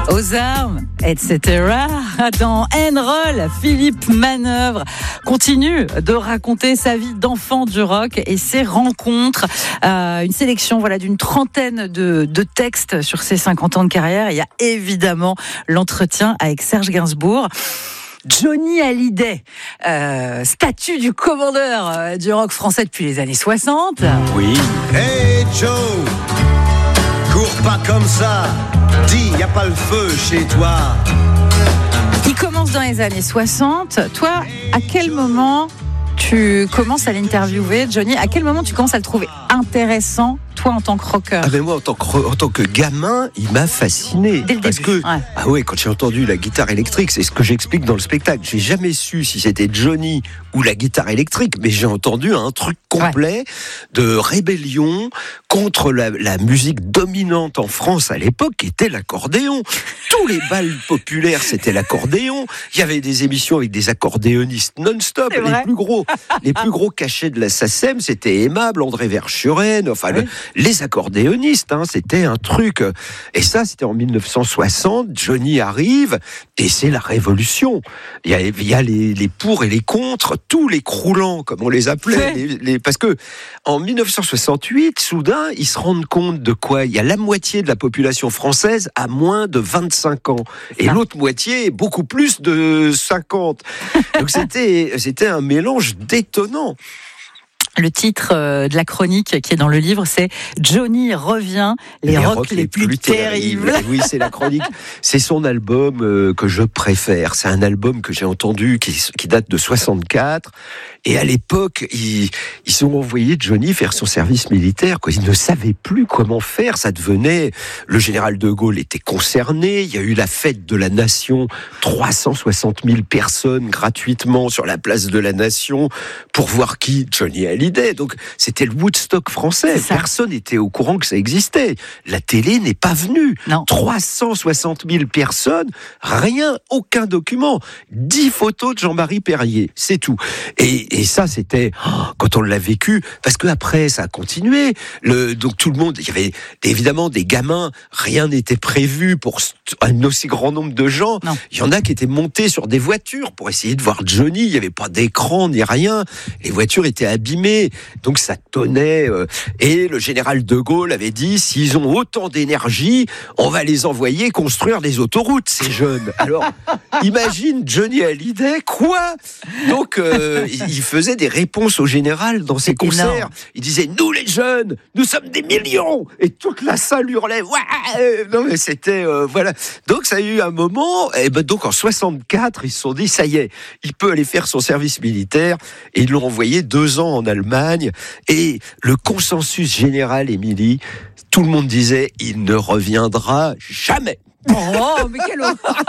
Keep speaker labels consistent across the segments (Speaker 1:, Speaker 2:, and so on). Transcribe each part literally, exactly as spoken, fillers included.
Speaker 1: aux armes, et cetera. Dans N-Roll, Philippe Manœuvre continue de raconter sa vie d'enfant du rock et ses rencontres. Euh, une sélection voilà, d'une trentaine de, de textes sur ses cinquante ans de carrière. Il y a évidemment l'entretien avec Serge Gainsbourg. Johnny Hallyday, euh, statut du commandeur euh, du rock français depuis les années soixante.
Speaker 2: Oui.
Speaker 3: Hey Joe, cours pas comme ça, dis y a pas le feu chez toi.
Speaker 1: Il commence dans les années soixante. Toi, à quel moment tu commences à l'interviewer, Johnny? À quel moment tu commences à le trouver intéressant, toi en tant que rocker?
Speaker 2: Ah mais moi en tant que, en tant que gamin, il m'a fasciné.
Speaker 1: Dès le
Speaker 2: parce
Speaker 1: début,
Speaker 2: que
Speaker 1: ouais.
Speaker 2: ah ouais, quand j'ai entendu la guitare électrique, c'est ce que j'explique dans le spectacle. J'ai jamais su si c'était Johnny ou la guitare électrique, mais j'ai entendu un truc complet ouais. de rébellion contre la, la musique dominante en France à l'époque, qui était l'accordéon. Tous les bals populaires, c'était l'accordéon. Il y avait des émissions avec des accordéonistes non-stop. Les plus gros, les plus gros cachets de la S A C E M, c'était Aimable, André Verschuren, enfin oui. le, les accordéonistes, hein, c'était un truc. Et ça, c'était en mille neuf cent soixante. Johnny arrive et c'est la révolution. Il y a, il y a les, les pour et les contre, tous les croulants, comme on les appelait. Les, les, parce que en mille neuf cent soixante-huit, soudain, ils se rendent compte de quoi? Il y a la moitié de la population française à moins de vingt-cinq ans. Et ah. l'autre moitié, beaucoup plus de cinquante. Donc c'était, c'était un mélange détonnant.
Speaker 1: Le titre de la chronique qui est dans le livre, c'est Johnny revient, les, les rocs, rocs les, les plus, plus terribles. terribles.
Speaker 2: Oui, c'est la chronique. C'est son album euh, que je préfère. C'est un album que j'ai entendu qui, qui date de soixante-quatre. Et à l'époque, ils, ils ont envoyé Johnny faire son service militaire. Quoi. Ils ne savaient plus comment faire. Ça devenait... Le général de Gaulle était concerné. Il y a eu la fête de la Nation. trois cent soixante mille personnes gratuitement sur la place de la Nation pour voir qui? Johnny Hallyday. Donc, c'était le Woodstock français. Personne n'était au courant que ça existait. La télé n'est pas venue.
Speaker 1: Non.
Speaker 2: trois cent soixante mille personnes, rien, aucun document. dix photos de Jean-Marie Perrier. C'est tout. Et, et ça, c'était, oh, quand on l'a vécu, parce que après, ça a continué. Le, donc, tout le monde, il y avait évidemment des gamins, rien n'était prévu pour un aussi grand nombre de gens.
Speaker 1: Non.
Speaker 2: Il y en a qui étaient montés sur des voitures pour essayer de voir Johnny. Il n'y avait pas d'écran ni rien. Les voitures étaient abîmées. Donc ça tonnait. Euh, et le général de Gaulle avait dit, s'ils ont autant d'énergie, on va les envoyer construire des autoroutes, ces jeunes. Alors, imagine Johnny Hallyday, quoi? Donc, euh, il faisait des réponses au général dans ses concerts. Énorme. Il disait, nous les jeunes, nous sommes des millions. Et toute la salle hurlait, ouais. Non mais c'était, euh, voilà. Donc ça a eu un moment, et ben donc en soixante-quatre, ils se sont dit, ça y est, il peut aller faire son service militaire. Et ils l'ont envoyé deux ans en Allemagne. Et le consensus général, Émilie, tout le monde disait, il ne reviendra jamais.
Speaker 1: Oh, mais quel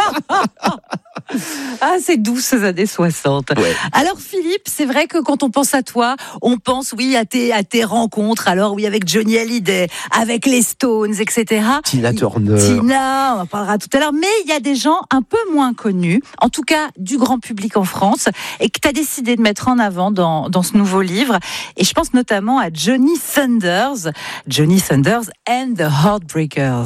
Speaker 1: Ah, c'est doux ces années soixante.
Speaker 2: Ouais.
Speaker 1: Alors Philippe, c'est vrai que quand on pense à toi, on pense oui à tes à tes rencontres. Alors oui, avec Johnny Hallyday, avec les Stones, et cetera.
Speaker 2: Tina Turner.
Speaker 1: Tina, on en parlera tout à l'heure. Mais il y a des gens un peu moins connus, en tout cas du grand public en France, et que tu as décidé de mettre en avant dans dans ce nouveau livre. Et je pense notamment à Johnny Thunders, Johnny Thunders and the Heartbreakers.